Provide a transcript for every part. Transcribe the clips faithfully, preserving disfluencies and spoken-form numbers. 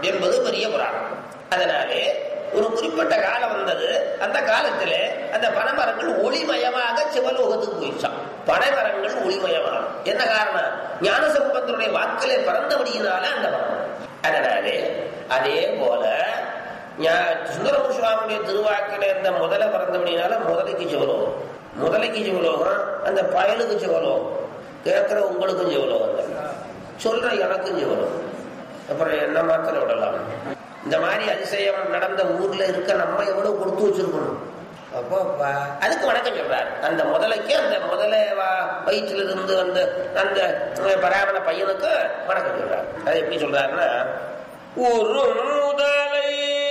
என்பது பெரிய புராணம். அதனாலே ஒரு குறிப்பிட்ட காலம் வந்தது. அந்த காலத்திலே அந்த பனைமரங்கள் ஒளிமயமாக சிவலோகத்துக்கு போயிடுச்சான். பனைமரங்கள் ஒளிமயமாக என்ன காரணம்? ஞானசம்பந்தருடைய வாக்கிலே பிறந்தபடியினால அந்த மரம். அதனாலே அதே போல சுந்தரமு சுவாமியுடைய திருவாக்கில இருந்த முதல பிறந்தபடினால முதலைக்கு சிவலோகம், முதலைக்கு சிவலோகம், அந்த பயலுக்கு சிவலோகம், கேட்கிற உங்களுக்கும் சிவலோகம், சொல்ற எனக்கும் சிவலோகம். அப்புறம் என்ன மாத்திரம் விடலாம். இந்த மாதிரி அதிசயம் நடந்த ஊர்ல இருக்க நம்ம எவ்வளவு கொடுத்து வச்சிருக்கணும். அப்போ அதுக்கு வணக்கம் சொல்றாரு. அந்த முதலைக்கு, அந்த முதல வயிற்றுல இருந்து வந்த அந்த பராமர பையனுக்கு வணக்கம் சொல்றாரு. அது எப்படி சொல்றாருன்னா, ஒரு முதலை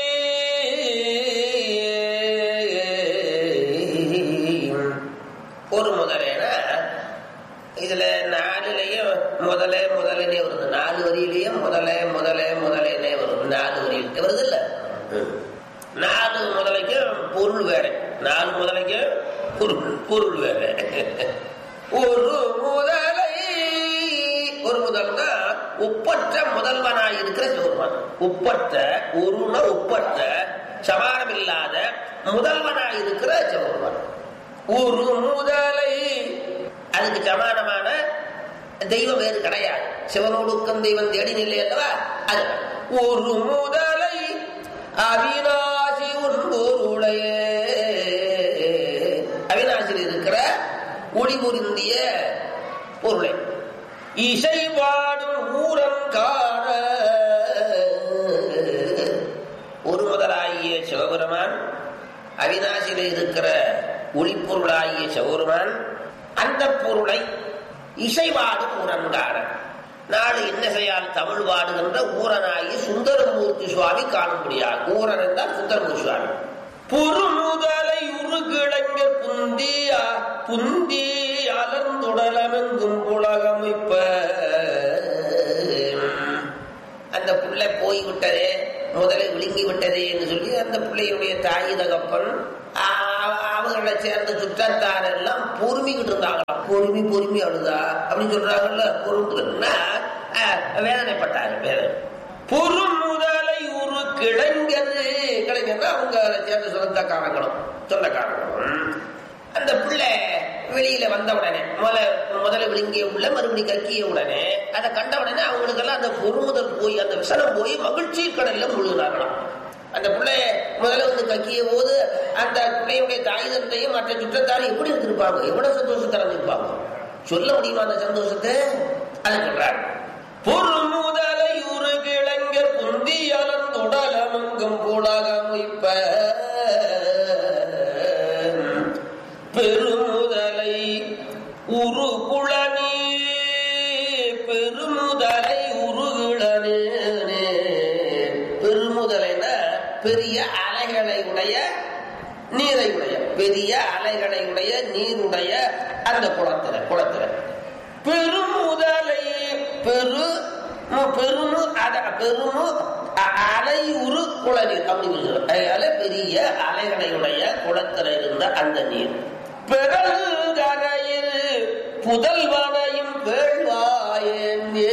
ஒரு முதலைனா இதுல நாலுலயே முதலே முதலே வருது. நாலு வரியிலேயே முதலே முதலே முதலே வருது. நாலு வரியில வருது இல்ல. நாலு முதலைக்கு பொருள் வேற, நாலு முதலைக்கு பொருள் பொருள் வேற. ஒரு முதலை, ஒரு முதல்னா ஒப்பற்ற முதல்வனாய் இருக்கிற சிவருமான். ஒப்பற்ற ஒருன ஒப்பற்ற சமானம் இல்லாத முதல்வனாய் இருக்கிற சிவருமான். ஒரு முதலை அதுக்கு சமானமான தெய்வம் வேறு கிடையாது. சிவனோடுக்கம் தெய்வம் தேடி நிலை அல்லவா. அது ஒரு முதலை அவிநாசி ஒன்பொருளைய, அவிநாசியில் இருக்கிற ஒளி பொருந்திய பொருளை இசை பாடும் ஊரம் காண. ஒரு முதலாகிய சிவபெருமான், அவிநாசியில் இருக்கிற ஒளிப்பொருளாகிய சிவபெருமான் அந்த பொருளை இசைவாடும் ஊரன்கார. நாடு இன்னசையால் தமிழ் வாடுகின்ற ஊரனாகி சுந்தரமூர்த்தி சுவாமி காணும்படியாக. ஊரன் என்றால் சுந்தரமூர்த்தி சுவாமி. பொருமுதலை உருகிழங்க புந்தியா புந்தி அலர்ந்துடலமெங்கும் உலகமைப்ப. அந்த பிள்ளை போய்விட்டதே, முதலை விழுங்கி விட்டதே என்று சொல்லி அந்த பிள்ளையுடைய தாய் தகப்பன் அவர்களை சேர்ந்த சுற்றத்தார் எல்லாம் பொறுமிக்கிட்டு இருந்தாங்களாம். பொறுமி பொறுமி அழுதா அப்படின்னு சொல்றாங்கல்ல. பொறுப்புன்னா வேதனைப்பட்டாங்க. வேதனை பொறும் முதலை ஒரு கிளைஞது, கிளைஞர்னா அவங்க சேர்ந்த சொந்தக்காரங்களும் சொந்தக்காரங்களும். அந்த பிள்ளை வெளியில வந்த உடனே முதல முதல்ல விழுங்கிய உள்ள மறுபடி கக்கிய உடனே அதை கண்ட உடனே அவங்களுக்கெல்லாம் அந்த பொறுமுதல் போய் அந்த விசனம் போய் மகிழ்ச்சி கடல்ல முழுகிறாங்களாம். அந்த பிள்ளைய முதல்ல வந்து கக்கிய போது அந்த பிள்ளையுடைய தாய் தந்தையும் மற்ற சுற்றத்தாரும் எப்படி இருந்திருப்பாங்க, எவ்வளவு சந்தோஷத்தை இருந்திருப்பாங்க. சொல்ல முடியுமா அந்த சந்தோஷத்தை? அதை சொல்றாரு. பொறுமுதலை ஒரு கிழங்க புந்தி அலர்ந்துடலமங்கும் புலகமைப்ப. பெருமுதலை உரு குளனே, பெருமுதலை உருகுளனே. பெருமுதலைனா பெரிய அலைகளை உடைய நீரை உடைய, பெரிய அலைகளை உடைய நீருடைய அந்த குளத்துல குளத்துல பெருமுதலை பெரு பெருமு அத பெருமு அலை உரு குளநீர் அப்படின்னு. அதனால பெரிய அலைகளையுடைய குளத்துல இருந்த அந்த நீர் பெருங்கரையில் புதல்வனையும் வேள்வாயே.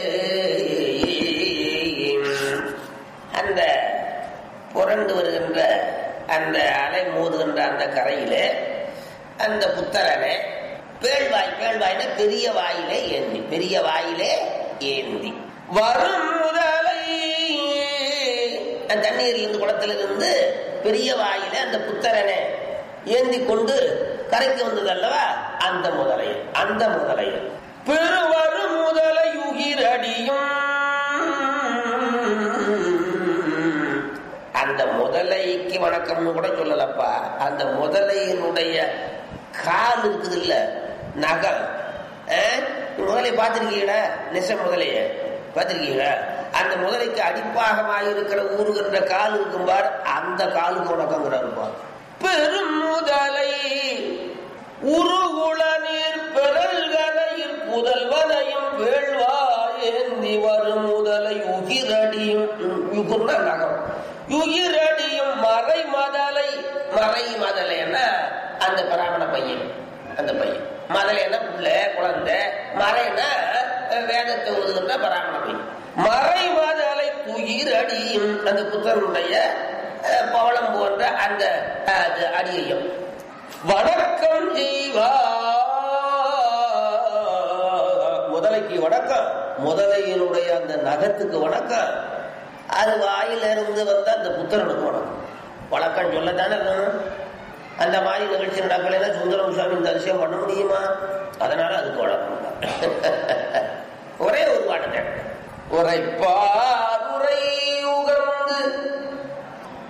அந்த புரண்டு வருகின்ற அந்த அலை மோதுகின்ற அந்த கரையிலே அந்த புத்தரனை பேழ்வாய், பேழ்வாய்னா பெரிய வாயிலே ஏந்தி, பெரிய வாயிலே ஏந்தி வரும் முதலை அந்த தண்ணீரில் இருந்து குளத்திலிருந்து பெரிய வாயில அந்த புத்தரனை ஏந்தி கொண்டு கரைக்கு வந்தது அல்லவா. அந்த முதலை, அந்த முதலை பெருவரும் முதலை உயிரடியும். அந்த முதலைக்கு வணக்கம்னு கூட சொல்லலப்பா. அந்த முதலையினுடைய கால் இருக்குது இல்ல, நகம். முதலை பார்த்திருக்கீங்களா? நெச முதலைய பார்த்திருக்கீங்களா? அந்த முதலைக்கு அடிப்பாகமாக இருக்கிற ஊருகின்ற கால் இருக்கும் பார், அந்த காலுக்கு வணக்கங்கிறாருப்பா. பெரும் முதலை உருகுள நீர் பெறல்கரையில் புதல்வனையும் வேள்வாயேந்தி வரும் முதலை உகிரடியும். யுகுர்னா நகம். யுகிரடியும் மறை மதலை, மறை மதலை என்ன அந்த பிராமண பையன், அந்த பையன் மதலை என்ன புள்ள குழந்தை, மறைனா வேதத்தை ஓதுகின்ற பிராமண பையன். மறை மதலை துயிர் அடியும் அந்த புத்தனுடைய பவளம் போன்ற அந்த அடியையும் வணக்கம் செய்வா. முதலைக்கு வணக்கம், முதலையினுடைய அந்த நகத்துக்கு வணக்கம், அது வாயிலிருந்து வந்த அந்த புத்தரனுக்கு வணக்கம். வழக்கம் சொல்லத்தானே இருக்கணும். அந்த மாதிரி நிகழ்ச்சி நடக்கலைன்னா சுந்தரம் சுவாமி இந்த அதிசயம் பண்ண முடியுமா? அதனால அதுக்கு வழக்கம். ஒரே ஒரு பாட்டு உரைப்பா